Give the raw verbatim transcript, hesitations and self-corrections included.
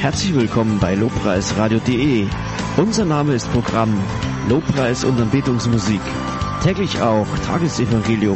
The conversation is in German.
Herzlich willkommen bei lobpreisradio punkt de. Unser Name ist Programm Lobpreis und Anbetungsmusik. Täglich auch Tagesevangelium